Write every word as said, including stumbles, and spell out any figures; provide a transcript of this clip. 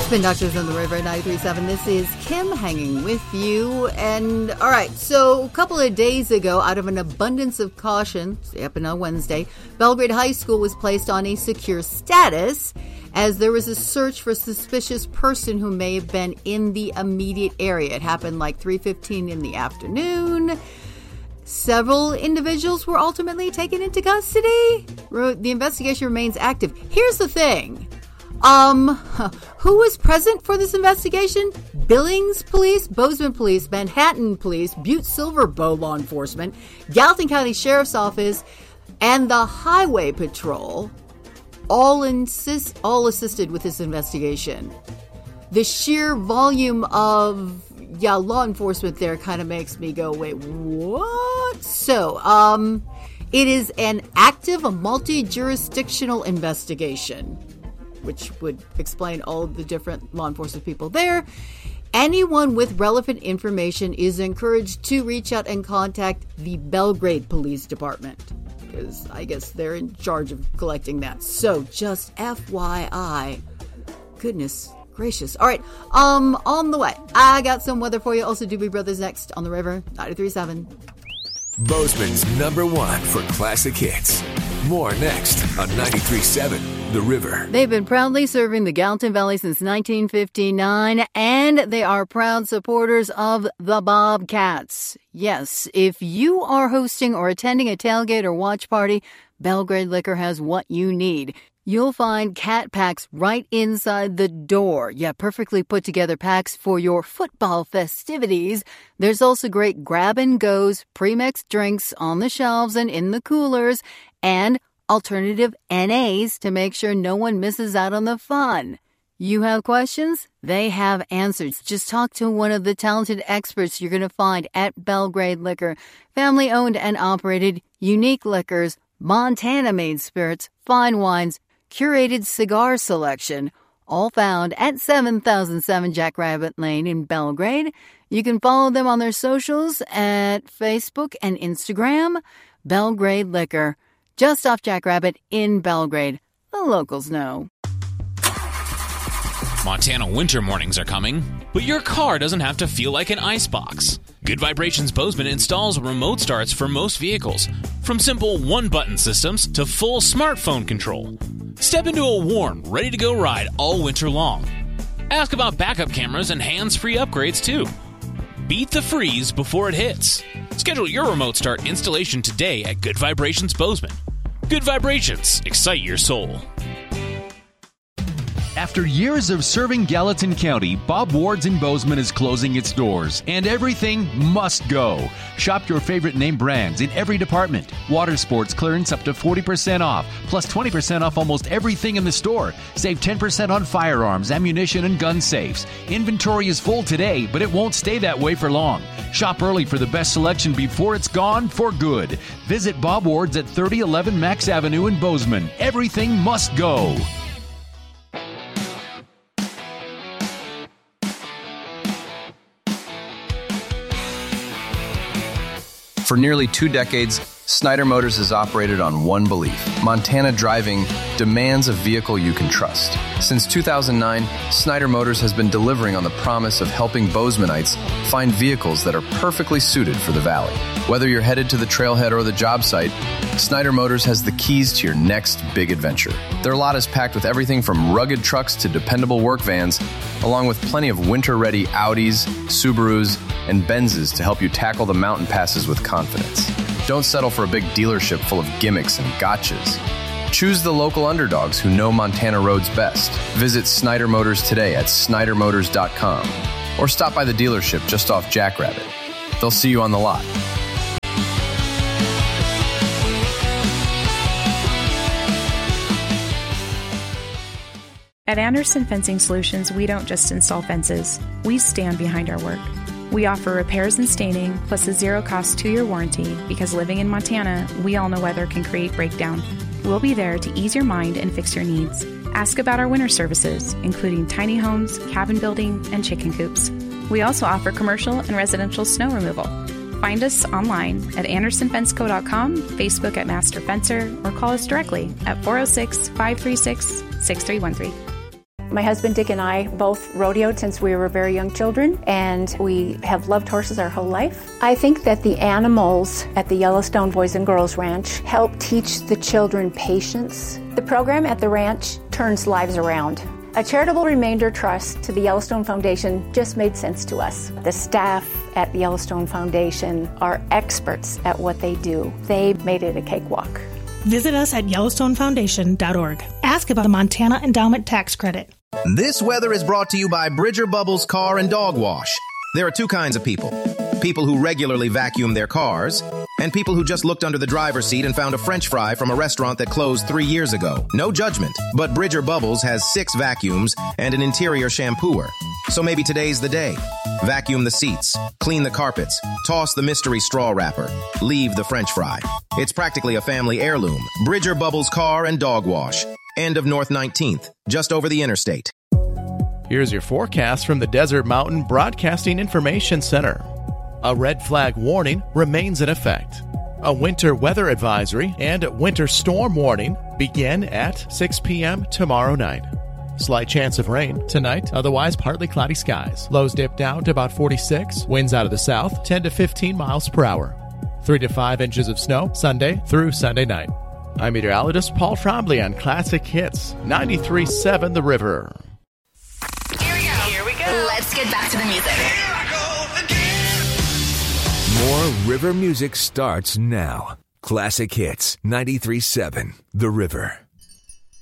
Spin Doctors on the River ninety-three point seven. This is Kim hanging with you. And all right, so a couple of days ago, out of an abundance of caution, stay up on Wednesday, Belgrade High School was placed on a secure status as there was a search for a suspicious person who may have been in the immediate area. It happened like three fifteen in the afternoon. Several individuals were ultimately taken into custody. The investigation remains active. Here's the thing. Um, who was present for this investigation? Billings Police, Bozeman Police, Manhattan Police, Butte Silver Bow Law Enforcement, Gallatin County Sheriff's Office, and the Highway Patrol all insist all assisted with this investigation. The sheer volume of yeah law enforcement there kind of makes me go, wait, what? So, um, it is an active, a multi-jurisdictional investigation, which would explain all the different law enforcement people there. Anyone with relevant information is encouraged to reach out and contact the Belgrade Police Department, because I guess they're in charge of collecting that. So just F Y I. Goodness gracious. All right, um, on the way. I got some weather for you. Also, Doobie Brothers next on the River, ninety-three point seven. Bozeman's number one for classic hits. More next on ninety-three point seven. The River. They've been proudly serving the Gallatin Valley since nineteen fifty-nine, and they are proud supporters of the Bobcats. Yes, if you are hosting or attending a tailgate or watch party, Belgrade Liquor has what you need. You'll find cat packs right inside the door. Yeah, perfectly put together packs for your football festivities. There's also great grab-and-goes, pre-mixed drinks on the shelves and in the coolers, and alternative N As to make sure no one misses out on the fun. You have questions? They have answers. Just talk to one of the talented experts you're going to find at Belgrade Liquor. Family-owned and operated, unique liquors, Montana-made spirits, fine wines, curated cigar selection, all found at seven thousand seven Jackrabbit Lane in Belgrade. You can follow them on their socials at Facebook and Instagram. Belgrade Liquor, just off Jackrabbit in Belgrade. The locals know. Montana winter mornings are coming, but your car doesn't have to feel like an icebox. Good Vibrations Bozeman installs remote starts for most vehicles, from simple one-button systems to full smartphone control. Step into a warm, ready-to-go ride all winter long. Ask about backup cameras and hands-free upgrades, too. Beat the freeze before it hits. Schedule your remote start installation today at Good Vibrations Bozeman. Good Vibrations. Excite your soul. After years of serving Gallatin County, Bob Ward's in Bozeman is closing its doors, and everything must go. Shop your favorite name brands in every department. Water sports clearance up to forty percent off, plus twenty percent off almost everything in the store. Save ten percent on firearms, ammunition, and gun safes. Inventory is full today, but it won't stay that way for long. Shop early for the best selection before it's gone for good. Visit Bob Ward's at thirty eleven Max Avenue in Bozeman. Everything must go. For nearly two decades, Snyder Motors has operated on one belief: Montana driving demands a vehicle you can trust. Since two thousand nine, Snyder Motors has been delivering on the promise of helping Bosemanites find vehicles that are perfectly suited for the valley. Whether you're headed to the trailhead or the job site, Snyder Motors has the keys to your next big adventure. Their lot is packed with everything from rugged trucks to dependable work vans, along with plenty of winter-ready Audis, Subarus, and Benzes to help you tackle the mountain passes with confidence. Don't settle for a big dealership full of gimmicks and gotchas. Choose the local underdogs who know Montana roads best. Visit Snyder Motors today at snyder motors dot com or stop by the dealership just off Jackrabbit. They'll see you on the lot. At Anderson Fencing Solutions, we don't just install fences. We stand behind our work. We offer repairs and staining, plus a zero-cost two-year warranty, because living in Montana, we all know weather can create breakdown. We'll be there to ease your mind and fix your needs. Ask about our winter services, including tiny homes, cabin building, and chicken coops. We also offer commercial and residential snow removal. Find us online at anderson fence co dot com, Facebook at Master Fencer, or call us directly at four oh six, five three six, six three one three. My husband Dick and I both rodeoed since we were very young children, and we have loved horses our whole life. I think that the animals at the Yellowstone Boys and Girls Ranch help teach the children patience. The program at the ranch turns lives around. A charitable remainder trust to the Yellowstone Foundation just made sense to us. The staff at the Yellowstone Foundation are experts at what they do. They made it a cakewalk. Visit us at yellowstone foundation dot org. Ask about the Montana Endowment Tax Credit. This weather is brought to you by Bridger Bubbles Car and Dog Wash. There are two kinds of people. People who regularly vacuum their cars, and people who just looked under the driver's seat and found a French fry from a restaurant that closed three years ago. No judgment, but Bridger Bubbles has six vacuums and an interior shampooer. So maybe today's the day. Vacuum the seats, clean the carpets, toss the mystery straw wrapper, leave the French fry. It's practically a family heirloom. Bridger Bubbles Car and Dog Wash. End of North nineteenth, just over the interstate. Here's your forecast from the Desert Mountain Broadcasting Information Center. A red flag warning remains in effect. A winter weather advisory and winter storm warning begin at six p.m. tomorrow night. Slight chance of rain tonight, otherwise partly cloudy skies. Lows dip down to about forty-six. Winds out of the south, ten to fifteen miles per hour. three to five inches of snow Sunday through Sunday night. I'm meteorologist Paul Trombley on Classic Hits, ninety-three point seven The River. Here we go. Here we go. Let's get back to the music. Here I go again. More River music starts now. Classic Hits, ninety-three point seven The River.